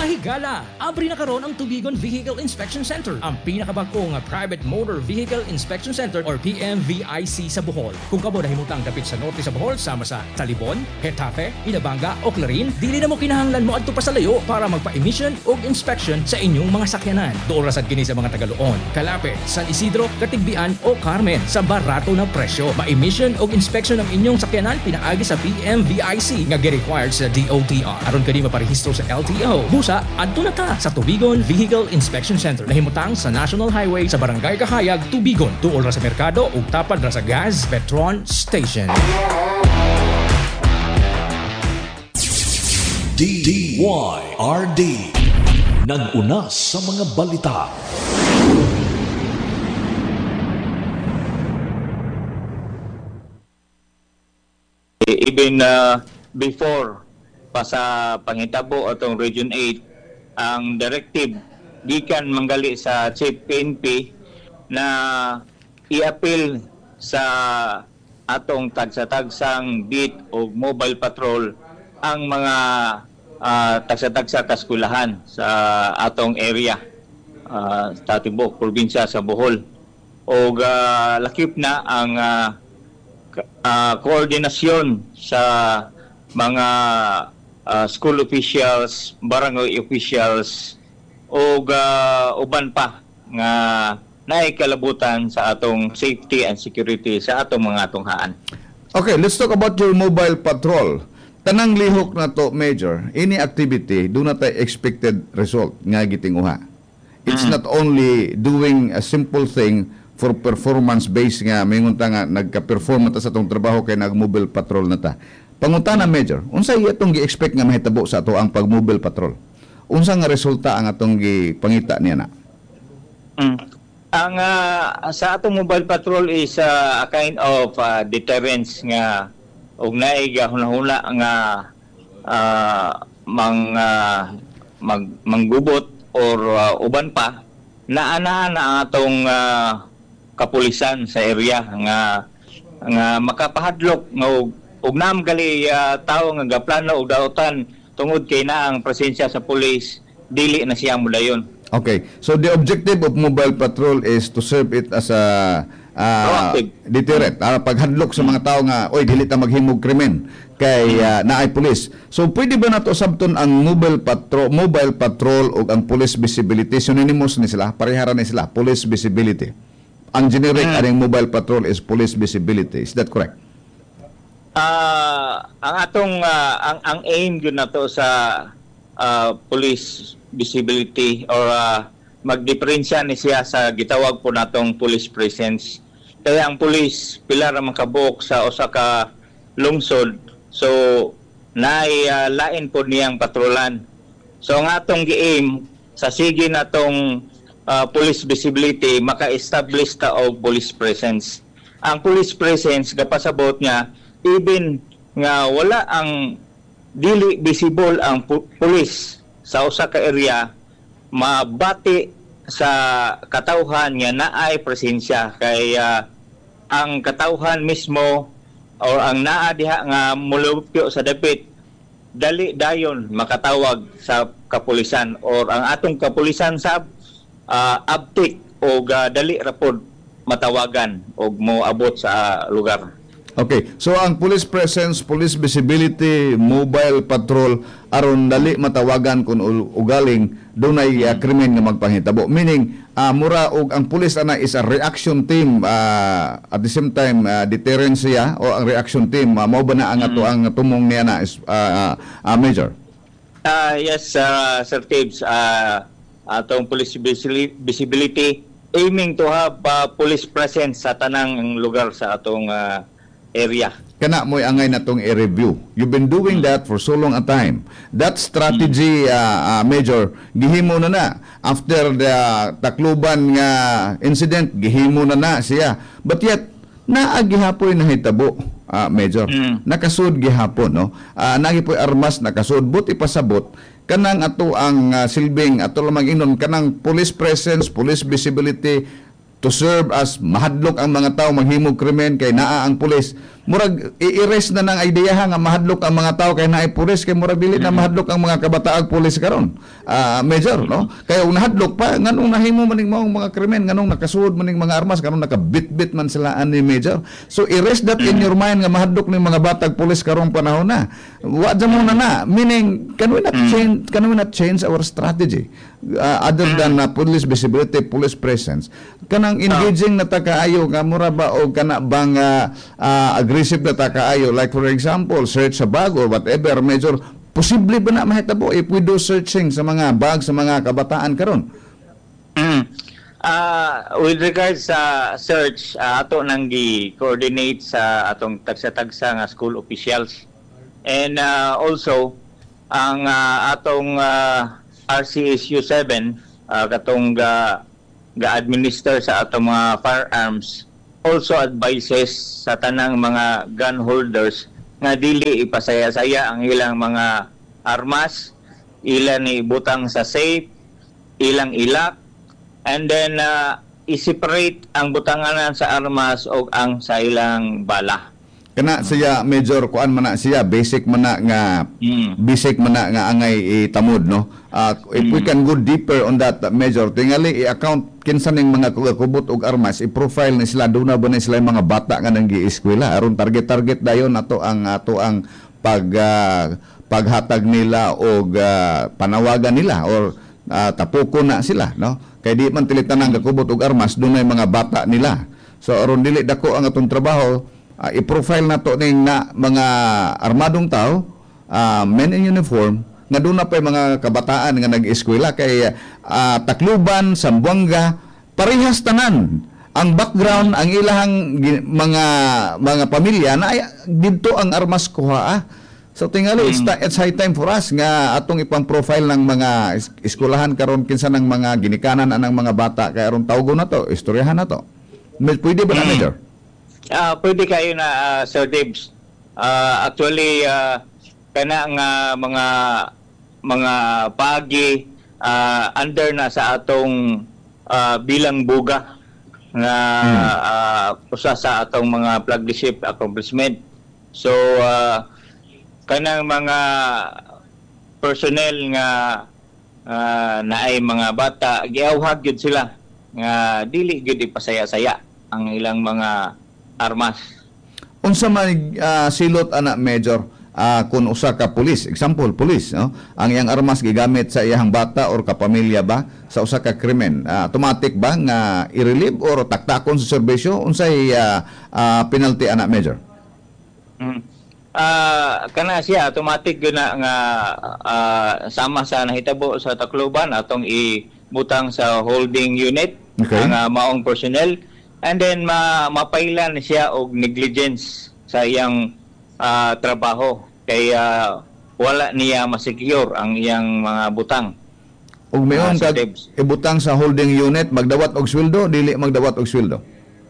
Mga higala, abri na karon ang Tubigon Vehicle Inspection Center, ang pinakabagong private motor vehicle inspection center or PMVIC sa Bohol. Kung kamo nahimutang dapit sa norte sa Bohol, sama sa Talibon, Hetafe, Inabanga o Clarin, dili na mo kinahanglan mo adto pa sa layo para magpa-emission o inspection sa inyong mga sakyanan. Doon rasad kini sa mga Tagaloon, Calapet, San Isidro, Katigbian o Carmen sa barato na presyo. Ma-emission o inspection ng inyong sakyanan pinaagi sa PMVIC nga gi-required sa DOTR. Aron kani maparehistro sa LTO. Busa, adto na ta sa Tubigon Vehicle Inspection Center na himutang sa National Highway sa Barangay Kahayag, Tubigon. Tuol ra sa merkado ug tapad ra sa gas Petron Station. DYRD nag-una sa mga balita. Even before pa sa panghitabo atong Region 8, ang directive gikan manggali sa Chief PNP na i-appeal sa atong tagsa-tagsang beat o mobile patrol ang mga tagsa-tagsa kaskulahan sa atong area sa Tibok, probinsya sa Bohol. O lakip na ang koordinasyon sa mga school officials, barangay officials o uban pa nga naikalabutan sa atong safety and security sa atong mga tunghaan. Okay, let's talk about your mobile patrol. Tanang lihok na to, Major, any activity, do not expected result nga gitinguha. It's not only doing a simple thing for performance based nga mingunta nga nagka-perform ta sa atong trabaho kay nag-mobile patrol na ta. Pangutana, Major, unsa atong gi-expect nga mahitabo sa ato ang pag-mobile patrol? Unsa nga resulta ang atong gipangita niya na? Ang sa atong mobile patrol is a kind of deterrence nga og naay gahuna nga manggubot or uban pa naana na atong kapulisan sa area nga makapahadlok nga og namgali tawo nga gaplano og dautan tungod kay na ang presensya sa pulis dili na siya mudayon. Okay. So the objective of mobile patrol is to serve it as a deterrent. Paghadlok sa mga tao nga oy dili ta maghimog krimen kay naay pulis. So pwede ba nato sabton ang mobile patrol ug ang police visibility synonymous ni sila, parehara ni sila, police visibility. Ang generic aning mobile patrol is police visibility. Is that correct? Ang atong ang aim gyud nato sa police visibility or magdiferensya ni siya sa gitawag po natong police presence. Kaya ang police pila ra makabuk sa usa ka lungsod, so lain po niyang patrolan. So ang atong gi-aim sa sige natong police visibility maka-establish ta og police presence. Ang police presence gapasabot nga even nga wala ang dili visible ang police sa usa ka area, mabati sa katawhan nga naay presensya kay ang katawhan mismo or ang naa diha nga mulupyo sa dapit dali dayon makatawag sa kapulisan or ang atong kapulisan sab abtik o dali rapod matawagan o moabot sa lugar. Okay, so ang police presence, police visibility, mobile patrol aron dali matawagan kung ugaling dunay krimen nga magpanghitabo. Meaning mura og ang police ana is a reaction team at the same time deterrence siya o ang reaction team mao ba na ang ato ang tumong niya na is Major? Yes, Sir Tibbs, atong police visibility aiming to have police presence sa tanang lugar sa atong area. Kana mo'y angay na tong i-review. You've been doing that for so long a time. That strategy, Major, gihimo na. After the Tacloban nga incident, gihimo na siya. But yet, naagihapoy na hitabo, Major. Nakasud gihapon, no? Nagipoy armas, nakasud. But ipasabot, kanang ato ang silbing, ato lamang inon, kanang police presence, police visibility, to serve as mahadlok ang mga tao maghimog krimen kay naa ang pulis. Murag i-erase na ng idea nga mahadlok ang mga tao kay naay pulis, kay murag dili na mahadlok ang mga kabataang pulis karon. Major, no? Kaya ug nahadlok pa nganong nahimo man ning maong mga krimen, nganong nakasuod man ning mga armas, kanong nakabitbit man sila ani Major. So erase that in your mind nga mahadlok ning mga batag pulis karong panahon na. Wa jud mo na, meaning can we not change our strategy other than police visibility, police presence. Kanang engaging na ta kaayo nga mura ba o kana bang aggressive na ta kaayo, like for example search sa bag or whatever. Major, posible ba na mahitabo if we do searching sa mga bag sa mga kabataan karon? With regards sa search, ato nang gi-coordinate sa atong tagsa-tagsa nga school officials, and also ang atong RCSU 7 katong ga-administer sa atong mga firearms also advises sa tanang mga gun holders nga dili ipasaya-saya ang ilang mga armas, ilang ibutang sa safe, ilang ilak, and then i-separate ang butanganan sa armas o ang sa ilang bala. Kana siya Major, kuan man na siya basic man na nga basic man na nga angay itamod, no. If we can go deeper on that, Major, tingali i-account kinsa ning mga kubot og armas, i-profile ni sila, doon na ba ni sila yung mga bata nga nang gi-eskwela aron target dayon ato ang paghatag nila og panawagan nila or tapuko na sila, no. Kay di man tilitanang kakubot og armas, doon na yung mga bata nila. So aron dili dako ang atong trabaho, i-profile na to ning na mga armadong tao, men in uniform, nga doon na pa yung mga kabataan nga nag-eskwela kay Tacloban, Zamboanga, parehas tanan ang background, ang ilahang mga pamilya na dito ang armas kuha. So tingali it's high time for us nga atong ipang-profile ng mga eskwelahan karon kinsa ng mga ginikanan anang mga bata kay aron tawgon na to, istoryahan na to. Pwede ba na, Major? Pwede kayo na Sir Dibs. Actually kana nga mga pagi under na sa atong bilang buga nga usa sa atong mga flagship accomplishment. So kanang mga personnel nga naay mga bata, giawhag gyud sila nga dili gyud ipasaya-saya ang ilang mga armas. Unsa man silot ana, Major, kung usa ka pulis, example pulis, no, ang iyang armas gigamit sa iyang bata or kapamilya ba sa usa ka krimen, automatic ba nga i-relieve or taktakon sa serbisyo? Unsay penalty ana, Major? Kana siya automatic yun na nga sama sa nahitabo sa Tacloban atong ibutang sa holding unit, okay, ang maong personnel, and then mapailan siya og negligence sa iyang trabaho kaya wala niya ma-secure ang iyang mga butang. Ug mayon kag ibutang sa holding unit, magdawat og sweldo, dili magdawat og sweldo?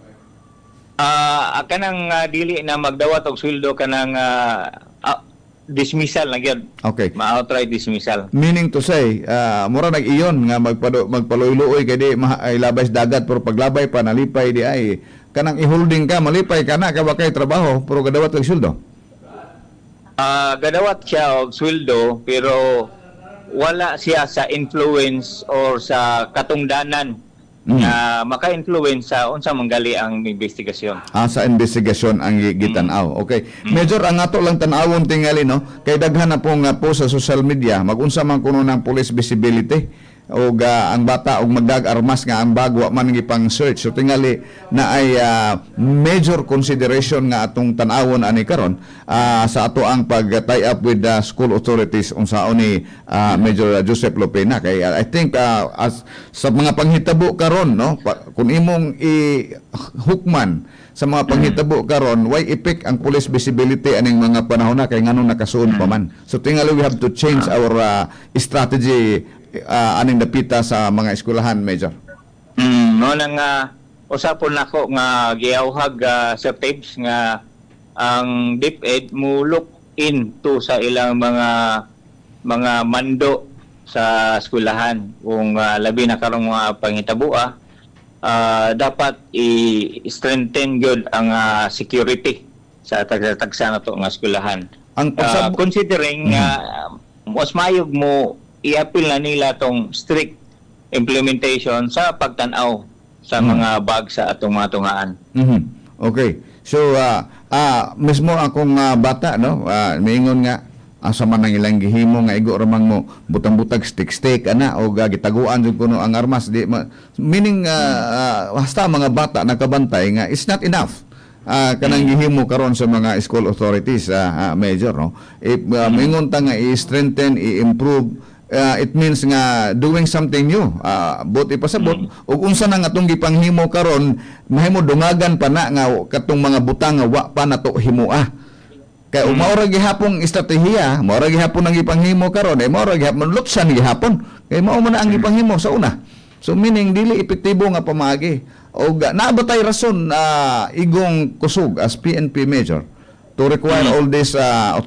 Kanang dili na magdawat og sweldo, kanang dismissal na gyud. Okay. Ma-outright dismissal. Meaning to say, mura nag-iyon nga magpaluy-luoy kay di labay sa dagat, pero paglabay pa nalipay di ay kanang i-holding ka, malipay ka na ba kay trabaho pero gadawat og sweldo? Gadawat siya og sweldo pero wala siya sa influence or sa katungdanan na maka-influence sa unsa manggali ang investigasyon. Sa investigasyon ang gitanaw. Okay. Major, ang ato lang tanawon tingali, no, kay daghan na pong po sa social media magunsa man kuno ng police visibility o ang bata og magdag-armas nga ang bag wa man gipang search. So tingali na ay major consideration nga atong tan-awon ani karon sa ato ang pag-tie up with the school authorities unsaon ni Major Joseph Lopena. Kay I think as sa mga panghitabo karon, no, kung imong hukman sa mga panghitabo karon, why epic ang police visibility aning mga panahon na kay nganong nakasuon pa man. So tingali we have to change our strategy aning dapita sa mga eskwelahan, Major. No nang usapon nako nga giawhag sa tapes nga ang DepEd mo look into sa ilang mga mando sa eskwelahan kung labi na karong mga panghitabo dapat i-strengthen gyud ang security sa tagsa na to nga eskwelahan. Ang pagsab- Considering mas mayog mo i-appeal na nila tong strict implementation sa pagtan-aw sa mga bag sa atong mga tungaan. Okay. So mismo akong bata no, miingon nga asa man ang ilang gihimo nga igo ramang mo butang-butag stick ana o gitaguan jud kuno ang armas di meaning basta mga bata nakabantay nga it's not enough. Kanang gihimo karon sa mga school authorities major no, if mingon ta nga i-strengthen, i-improve, it means nga doing something new, but ipasabot ug unsa na nga atong gipanghimo karon mahimo dungagan pa na nga katong mga butang nga wa pa nato himoa. Kay mao ra gihapon estratehiya, mao ra gihapon ang gipanghimo karon, mao ra gihapon lutsan gihapon. Kay mao man ang gipanghimo sa una. So meaning dili epektibo nga pamaagi. O nabatay rason igong kusog as PNP major to require all these